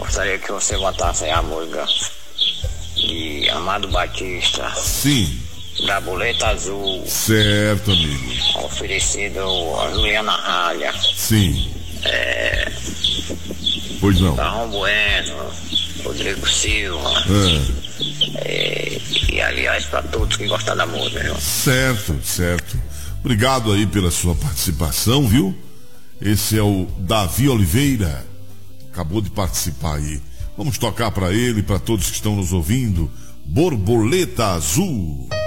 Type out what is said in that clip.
Gostaria que você botasse aí a música de Amado Batista. Sim. Da Boleta Azul. Certo, amigo. Oferecido a Juliana Ralha. Sim. Pois não. Carrão Bueno, Rodrigo Silva. E aliás, para todos que gostam da música, viu? Certo. Obrigado aí pela sua participação, viu? Esse é o Davi Oliveira. Acabou de participar aí. Vamos tocar para ele, para todos que estão nos ouvindo. Borboleta Azul.